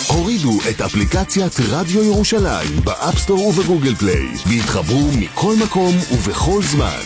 הורידו את אפליקציית רדיו ירושלים באפסטור ובגוגל פליי והתחברו מכל מקום ובכל זמן.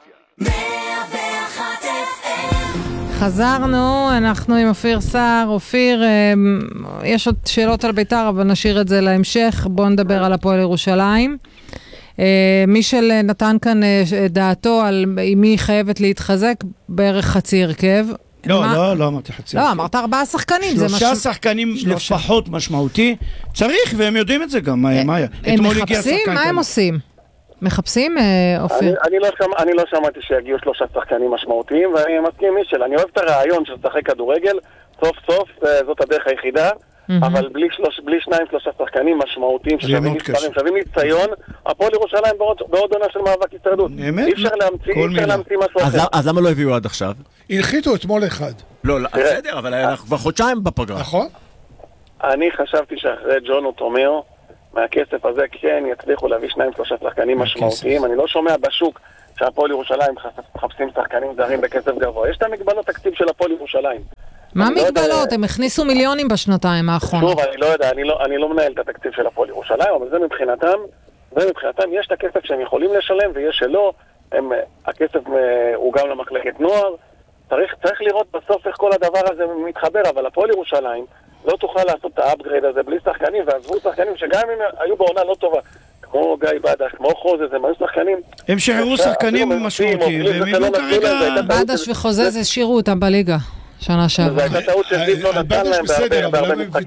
חזרנו, אנחנו עם אופיר סער. אופיר, יש עוד שאלות על ביתר, אבל נשאיר את זה להמשך. בואו נדבר על הפועל ירושלים. מישל נתן כאן דעתו על אם היא חייבת להתחזק, בערך חצי הרכב. לא אמרתי חצי. לא, אמרת 4 שחקנים. 3 שחקנים לפחות משמעותי. צריך, והם יודעים את זה גם, מאיה. הם מחפשים? מה הם עושים? מחפשים, אופיר? אני לא שמעתי שיגיעו 3 שחקנים משמעותיים, ואני מסכים מישל. אני אוהב את הרעיון של שחק כדורגל, סוף סוף זאת הדרך היחידה, אבל בלי 2-3 שחקנים משמעותיים ששווים מספרים, שווים ניסיון, הפועל ירושלים בעוד עונה של מאבק הישרדות. אי אפשר להמציא משהו אחר. אז למה לא הביאו עד עכשיו? הנחיתו אתמול אחד. לא, בסדר, אבל אנחנו כבר חודשיים בפגרה. נכון? אני חשבתי שאחרי ג'ונו תומר, מהכסף הזה כן יצליחו להביא 2-3 שחקנים משמעותיים. אני לא שומע בשוק שהפועל ירושלים מחפשים שחקנים זרים בכסף גבוה. יש את המגבלות תקציב של הפועל ירושלים. מה מגבלות? הם הכניסו מיליונים בשנתיים האחרונות. טוב, אני לא יודע, אני לא מנהל את התקציב של הפועל ירושלים, אבל זה מבחינתם יש את הכסף שהם יכולים לשלם ויש שלא. הכסף הוא גם למחלקת נוער. צריך לראות בסוף איך כל הדבר הזה מתחבר, אבל הפועל ירושלים לא תוכל לעשות את האפגרייד הזה בלי שחקנים, ועזבו שחקנים שגם אם היו בעונה לא טובה, כמו גיא בדש, כמו חוזז, הם היו שחקנים. הם שחררו שחקנים משמעותיים, והם הביאו כרגע... בדש וחוזז השאירו אותם בליגה שנה שעברה. זו הייתה טעות שזיו לא נתן להם בהרבה משחקים.